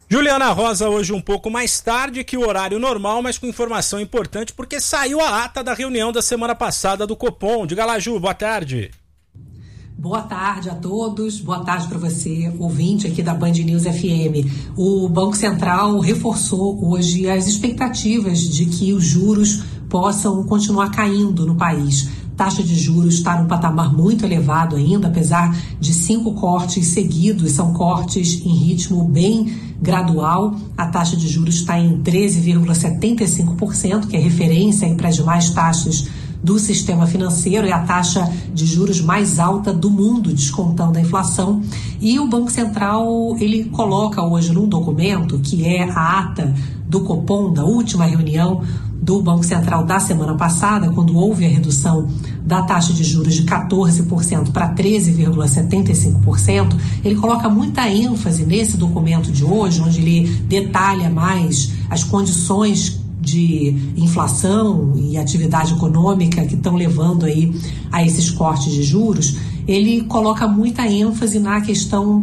Juliana Rosa, hoje um pouco mais tarde que o horário normal, mas com informação importante, porque saiu a ata da reunião da semana passada do Copom. Diga lá, Ju, boa tarde. Boa tarde a todos, boa tarde para você, ouvinte aqui da Band News FM. O Banco Central reforçou hoje as expectativas de que os juros possam continuar caindo no país. A taxa de juros está num patamar muito elevado ainda, apesar de 5 cortes seguidos, são cortes em ritmo bem gradual. A taxa de juros está em 13,75%, que é referência para as demais taxas do sistema financeiro, é a taxa de juros mais alta do mundo, descontando a inflação. E o Banco Central, ele coloca hoje num documento, que é a ata do Copom, da última reunião do Banco Central da semana passada, quando houve a redução da taxa de juros de 14% para 13,75%, ele coloca muita ênfase nesse documento de hoje, onde ele detalha mais as condições de inflação e atividade econômica que estão levando aí a esses cortes de juros. Ele coloca muita ênfase na questão